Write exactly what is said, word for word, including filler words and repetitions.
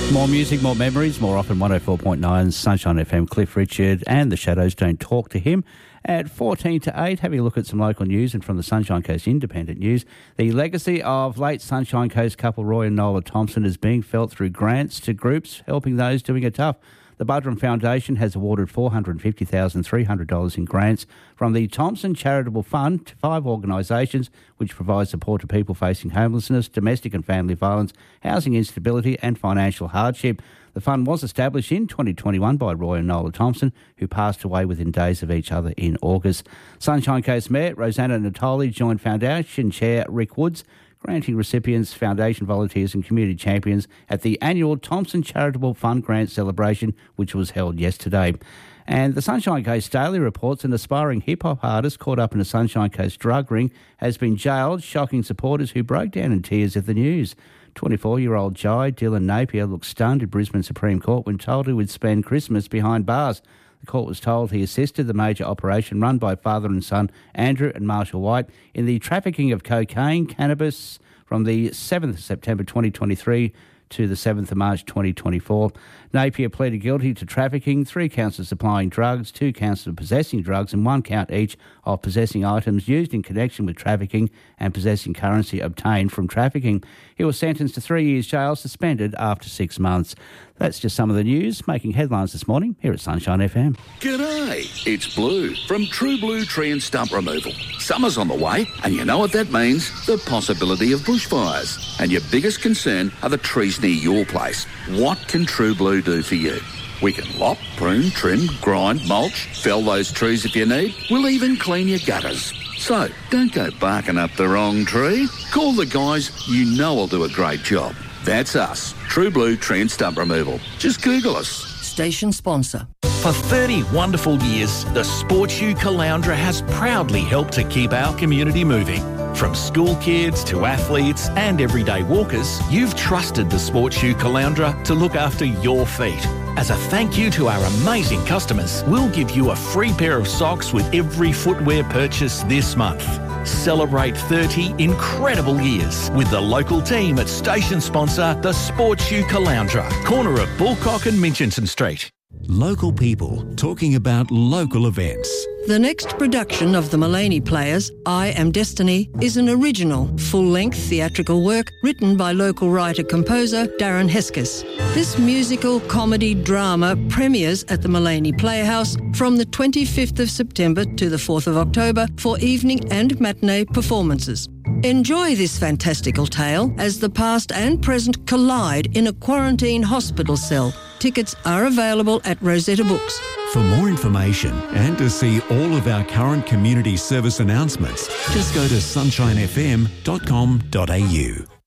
More music, more memories, more often one oh four point nine Sunshine F M. Cliff Richard and the Shadows Don't Talk to Him. At fourteen to eight, having a look at some local news and from the Sunshine Coast Independent News. The legacy of late Sunshine Coast couple Roy and Nola Thompson is being felt through grants to groups helping those doing it tough. The Budrum Foundation has awarded four hundred fifty thousand three hundred dollars in grants from the Thompson Charitable Fund to five organisations which provide support to people facing homelessness, domestic and family violence, housing instability and financial hardship. The fund was established in twenty twenty-one by Roy and Nola Thompson, who passed away within days of each other in August. Sunshine Coast Mayor Rosanna Natoli joined Foundation Chair Rick Woods, granting recipients, foundation volunteers and community champions at the annual Thompson Charitable Fund Grant Celebration, which was held yesterday. And the Sunshine Coast Daily reports an aspiring hip-hop artist caught up in a Sunshine Coast drug ring has been jailed, shocking supporters who broke down in tears at the news. twenty-four-year-old Jai Dylan Napier looked stunned at Brisbane Supreme Court when told he would spend Christmas behind bars. The court was told he assisted the major operation run by father and son Andrew and Marshall White in the trafficking of cocaine, cannabis from the seventh of September twenty twenty-three to the seventh of March twenty twenty-four. Napier pleaded guilty to trafficking, three counts of supplying drugs, two counts of possessing drugs and one count each of possessing items used in connection with trafficking and possessing currency obtained from trafficking. He was sentenced to three years jail, suspended after six months. That's just some of the news making headlines this morning here at Sunshine F M. G'day, it's Blue from True Blue Tree and Stump Removal. Summer's on the way, and you know what that means? The possibility of bushfires. And your biggest concern are the trees near your place. What can True Blue do for you? We can lop, prune, trim, grind, mulch, fell those trees if you need. We'll even clean your gutters. So, don't go barking up the wrong tree. Call the guys you know will do a great job. That's us, True Blue Tree and Stump Removal. Just Google us. Station sponsor. For thirty wonderful years, the Sports U Caloundra has proudly helped to keep our community moving. From school kids to athletes and everyday walkers, you've trusted the Sports U Caloundra to look after your feet. As a thank you to our amazing customers, we'll give you a free pair of socks with every footwear purchase this month. Celebrate thirty incredible years with the local team at station sponsor, the Sports U Caloundra, corner of Bullcock and Minchinson Street. Local people talking about local events. The next production of the Mulaney Players, I Am Destiny, is an original, full-length theatrical work written by local writer-composer Darren Hesketh. This musical comedy drama premieres at the Mulaney Playhouse from the twenty-fifth of September to the fourth of October for evening and matinee performances. Enjoy this fantastical tale as the past and present collide in a quarantine hospital cell. Tickets are available at Rosetta Books. For more information and to see all of our current community service announcements, just go to sunshine f m dot com dot a u.